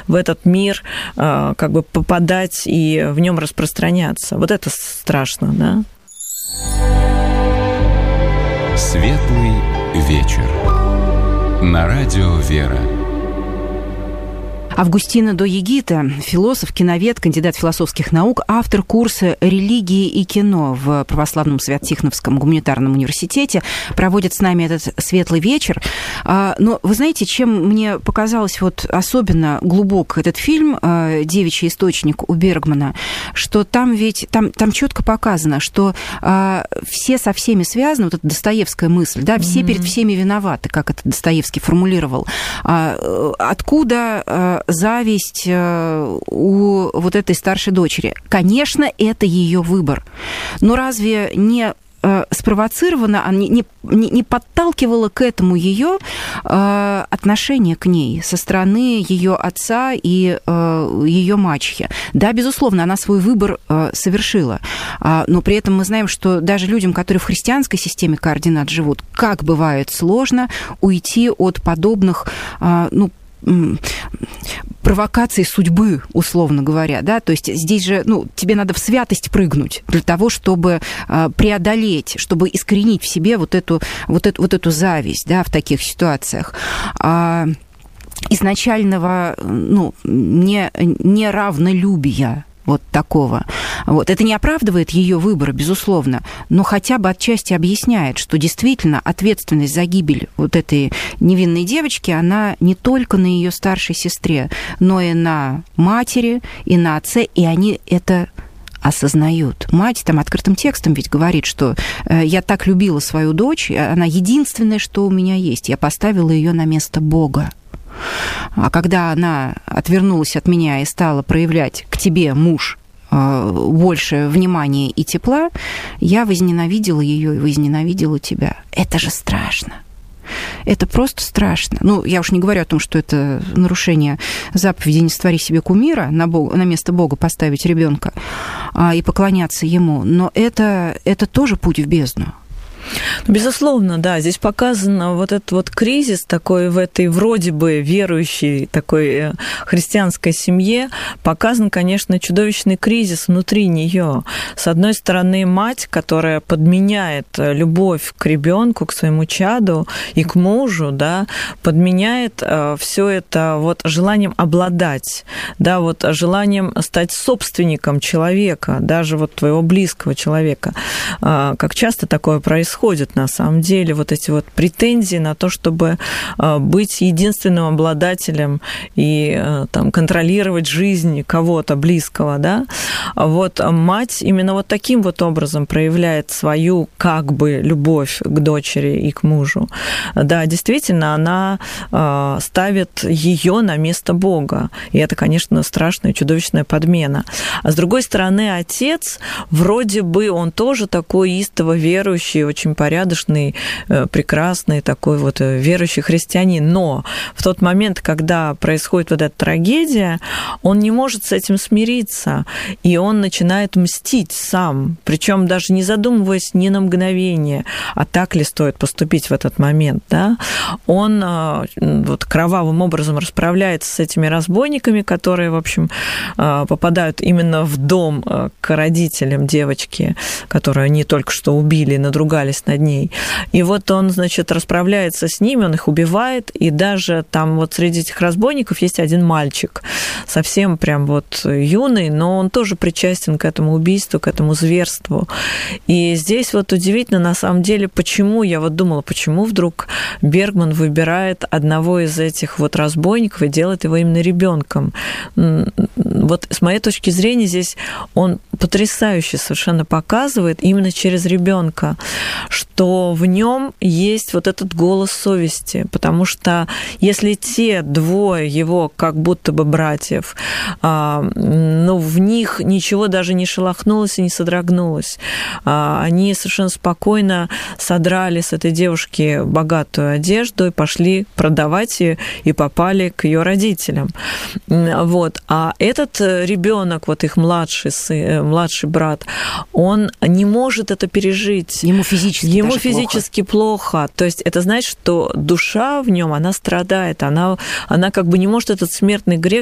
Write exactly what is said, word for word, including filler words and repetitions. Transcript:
в этот мир как бы попадать и в нем распространяться. Вот это страшно, да? Светлый вечер. На радио «Вера». Августина Доегита, философ, киновед, кандидат философских наук, автор курса «Религии и кино» в Православном Свято-Тихоновском гуманитарном университете, проводит с нами этот светлый вечер. Но вы знаете, чем мне показалось вот особенно глубок этот фильм «Девичий источник» у Бергмана, что там ведь, там, там четко показано, что все со всеми связаны, вот эта достоевская мысль, да, все mm-hmm. перед всеми виноваты, как это Достоевский формулировал. Откуда зависть у вот этой старшей дочери? Конечно, это ее выбор. Но разве не спровоцировано, не, не, не подталкивало к этому ее э, отношение к ней со стороны ее отца и э, ее мачехи? Да, безусловно, она свой выбор э, совершила, а, но при этом мы знаем, что даже людям, которые в христианской системе координат живут, как бывает сложно уйти от подобных, э, ну, провокации судьбы, условно говоря, да, то есть здесь же, ну, тебе надо в святость прыгнуть для того, чтобы преодолеть, чтобы искоренить в себе вот эту, вот эту, вот эту зависть, да, в таких ситуациях. А изначального, ну, не, неравнолюбия, вот такого. Вот. Это не оправдывает ее выбора, безусловно, но хотя бы отчасти объясняет, что действительно ответственность за гибель вот этой невинной девочки, она не только на ее старшей сестре, но и на матери, и на отце, и они это осознают. Мать там открытым текстом ведь говорит, что я так любила свою дочь, она единственное, что у меня есть, я поставила ее на место Бога. А когда она отвернулась от меня и стала проявлять к тебе, муж, больше внимания и тепла, я возненавидела ее и возненавидела тебя. Это же страшно. Это просто страшно. Ну, я уж не говорю о том, что это нарушение заповеди «Не створи себе кумира», на, Бога, на место Бога поставить ребенка а, и поклоняться ему, но это, это тоже путь в бездну. Безусловно, да, здесь показан вот этот вот кризис такой в этой вроде бы верующей такой христианской семье, показан, конечно, чудовищный кризис внутри нее. С одной стороны, мать, которая подменяет любовь к ребенку, к своему чаду и к мужу, да, подменяет все это вот желанием обладать, да, вот желанием стать собственником человека, даже вот твоего близкого человека. Как часто такое происходит? Исходят на самом деле вот эти вот претензии на то, чтобы быть единственным обладателем и там, контролировать жизнь кого-то близкого, да, вот мать именно вот таким вот образом проявляет свою как бы любовь к дочери и к мужу. Да, действительно, она ставит ее на место Бога, и это, конечно, страшная, чудовищная подмена. А с другой стороны, отец, вроде бы он тоже такой истово верующий, очень порядочный, прекрасный такой вот верующий христианин. Но в тот момент, когда происходит вот эта трагедия, он не может с этим смириться, и он начинает мстить сам, причем даже не задумываясь ни на мгновение, а так ли стоит поступить в этот момент. Да? Он вот кровавым образом расправляется с этими разбойниками, которые, в общем, попадают именно в дом к родителям девочки, которую они только что убили и надругались над ней. И вот он, значит, расправляется с ними, он их убивает, и даже там вот среди этих разбойников есть один мальчик, совсем прям вот юный, но он тоже причастен к этому убийству, к этому зверству. И здесь вот удивительно, на самом деле, почему, я вот думала, почему вдруг Бергман выбирает одного из этих вот разбойников и делает его именно ребенком. Вот с моей точки зрения здесь он потрясающе совершенно показывает именно через ребенка, что в нем есть вот этот голос совести, потому что если те двое его как будто бы братьев, ну, в них ничего даже не шелохнулось и не содрогнулось, они совершенно спокойно содрали с этой девушки богатую одежду и пошли продавать ее и попали к ее родителям. Вот. А этот ребенок, вот их младший сын, младший брат, он не может это пережить. Ему физически Ему физически плохо. плохо. То есть это значит, что душа в нем, она страдает, она, она как бы не может этот смертный грех